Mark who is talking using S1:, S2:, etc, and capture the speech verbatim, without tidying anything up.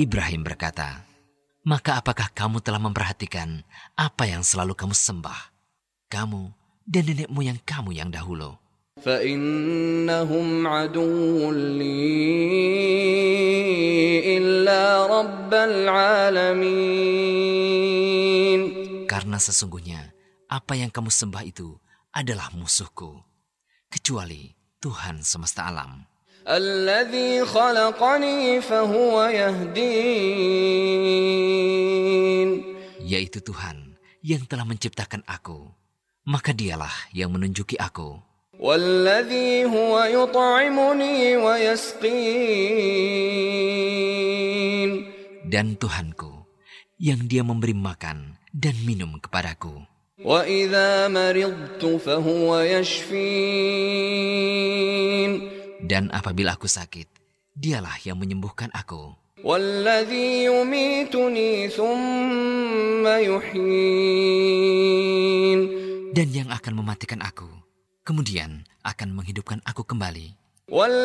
S1: Ibrahim berkata, "Maka apakah kamu telah memperhatikan apa yang selalu kamu sembah, kamu dan nenekmu yang kamu yang dahulu?
S2: فَإِنَّهُمْ عَدُوٌّ لِّي إِلَّا رَبَّ الْعَالَمِينَ."
S1: Karena sesungguhnya apa yang kamu sembah itu adalah musuhku, kecuali Tuhan semesta alam.
S2: الَّذِي خَلَقَنِي فَهُوَ يَهْدِينِ.
S1: Yaitu Tuhan yang telah menciptakan aku, maka dialah yang menunjuki aku.
S2: وَالَّذِي هُوَ يُطْعِمُنِي وَيَسْقِينِ.
S1: Dan Tuhanku yang Dia memberi makan dan minum kepadaku.
S2: وَإِذَا مَرِضْتُ فَهُوَ يَشْفِينِ.
S1: Dan apabila aku sakit, Dialah yang menyembuhkan aku.
S2: وَالَّذِي يُمِيتُنِي ثُمَّ يُحْيِينِ.
S1: Dan yang akan mematikan aku, kemudian akan menghidupkan aku kembali.